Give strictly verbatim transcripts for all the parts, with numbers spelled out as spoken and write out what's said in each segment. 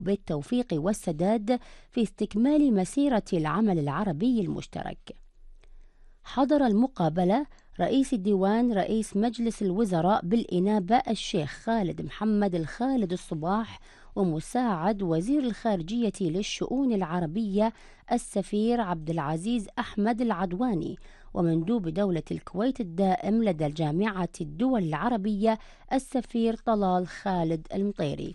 بالتوفيق والسداد في استكمال مسيرة العمل العربي المشترك. حضر المقابلة رئيس الديوان رئيس مجلس الوزراء بالإنابة الشيخ خالد محمد الخالد الصباح، ومساعد وزير الخارجية للشؤون العربية السفير عبد العزيز أحمد العدواني، ومندوب دولة الكويت الدائم لدى الجامعة الدول العربية السفير طلال خالد المطيري.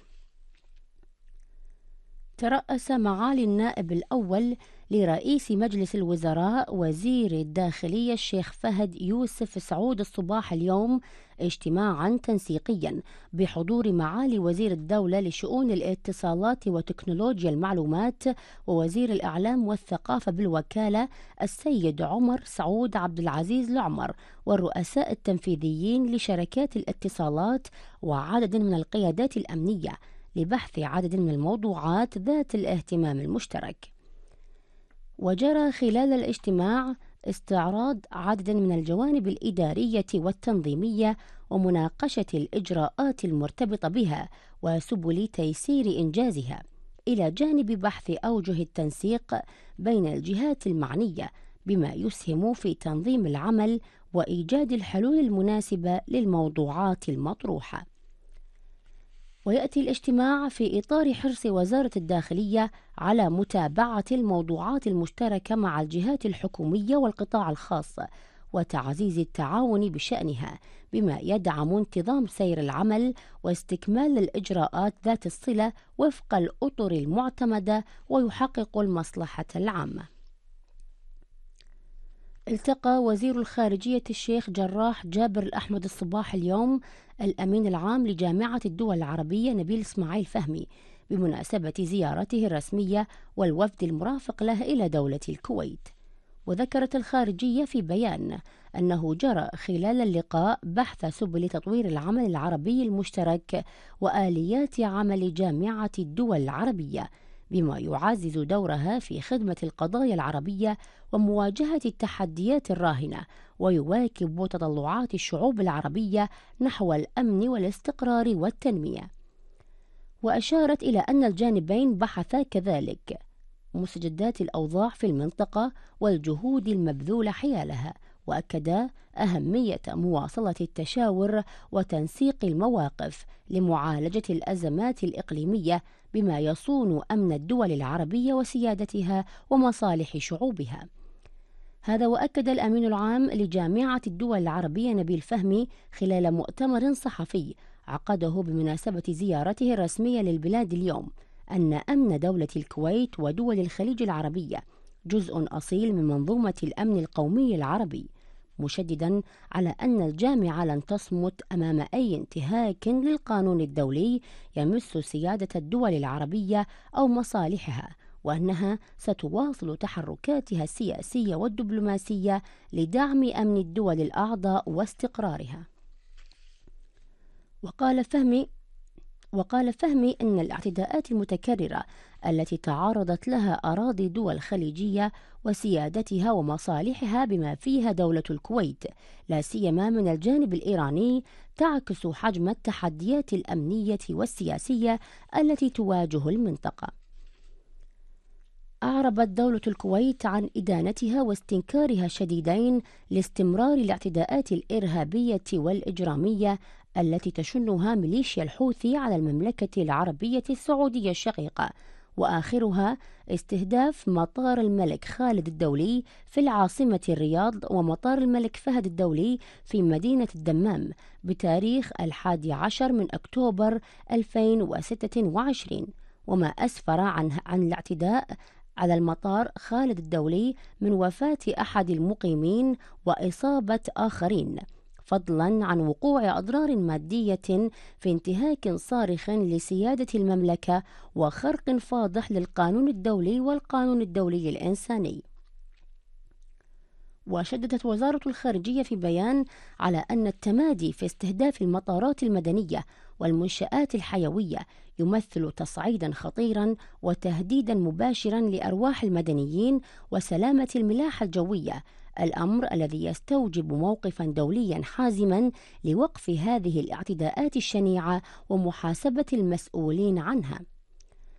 ترأس معالي النائب الأول لرئيس مجلس الوزراء وزير الداخلية الشيخ فهد يوسف سعود الصباح اليوم اجتماعا تنسيقيا بحضور معالي وزير الدولة لشؤون الاتصالات وتكنولوجيا المعلومات ووزير الإعلام والثقافة بالوكالة السيد عمر سعود عبد العزيز العمر، والرؤساء التنفيذيين لشركات الاتصالات وعدد من القيادات الأمنية، لبحث عدد من الموضوعات ذات الاهتمام المشترك. وجرى خلال الاجتماع استعراض عدد من الجوانب الإدارية والتنظيمية ومناقشة الإجراءات المرتبطة بها وسبل تيسير إنجازها، إلى جانب بحث أوجه التنسيق بين الجهات المعنية بما يسهم في تنظيم العمل وإيجاد الحلول المناسبة للموضوعات المطروحة. ويأتي الاجتماع في إطار حرص وزارة الداخلية على متابعة الموضوعات المشتركة مع الجهات الحكومية والقطاع الخاص وتعزيز التعاون بشأنها، بما يدعم انتظام سير العمل واستكمال الإجراءات ذات الصلة وفق الأطر المعتمدة ويحقق المصلحة العامة. التقى وزير الخارجية الشيخ جراح جابر الأحمد الصباح اليوم الأمين العام لجامعة الدول العربية نبيل إسماعيل فهمي بمناسبة زيارته الرسمية والوفد المرافق له إلى دولة الكويت. وذكرت الخارجية في بيان أنه جرى خلال اللقاء بحث سبل تطوير العمل العربي المشترك وآليات عمل جامعة الدول العربية، بما يعزز دورها في خدمة القضايا العربية ومواجهة التحديات الراهنة، ويواكب تطلعات الشعوب العربية نحو الأمن والاستقرار والتنمية. وأشارت إلى أن الجانبين بحثا كذلك مستجدات الأوضاع في المنطقة والجهود المبذولة حيالها، وأكدا أهمية مواصلة التشاور وتنسيق المواقف لمعالجة الأزمات الإقليمية بما يصون أمن الدول العربية وسيادتها ومصالح شعوبها. هذا وأكد الأمين العام لجامعة الدول العربية نبيل فهمي خلال مؤتمر صحفي عقده بمناسبة زيارته الرسمية للبلاد اليوم أن أمن دولة الكويت ودول الخليج العربية جزء أصيل من منظومة الأمن القومي العربي، مشددا على أن الجامعة لن تصمت أمام أي انتهاك للقانون الدولي يمس سيادة الدول العربية أو مصالحها، وأنها ستواصل تحركاتها السياسية والدبلوماسية لدعم أمن الدول الأعضاء واستقرارها. وقال فهمي وقال فهمي أن الاعتداءات المتكررة التي تعرضت لها أراضي دول خليجية وسيادتها ومصالحها بما فيها دولة الكويت لا سيما من الجانب الإيراني تعكس حجم التحديات الأمنية والسياسية التي تواجه المنطقة. أعربت دولة الكويت عن إدانتها واستنكارها الشديدين لاستمرار الاعتداءات الإرهابية والإجرامية التي تشنها ميليشيا الحوثي على المملكة العربية السعودية الشقيقة، وآخرها استهداف مطار الملك خالد الدولي في العاصمة الرياض ومطار الملك فهد الدولي في مدينة الدمام بتاريخ الحادي عشر من أكتوبر ألفين وستة وعشرين، وما أسفر عن, عن الاعتداء على المطار خالد الدولي من وفاة أحد المقيمين وإصابة آخرين، فضلا عن وقوع أضرار مادية في انتهاك صارخ لسيادة المملكة وخرق فاضح للقانون الدولي والقانون الدولي الإنساني. وشددت وزارة الخارجية في بيان على أن التمادي في استهداف المطارات المدنية والمنشآت الحيوية يمثل تصعيدا خطيرا وتهديدا مباشرا لأرواح المدنيين وسلامة الملاحة الجوية، الأمر الذي يستوجب موقفا دوليا حازما لوقف هذه الاعتداءات الشنيعة ومحاسبة المسؤولين عنها.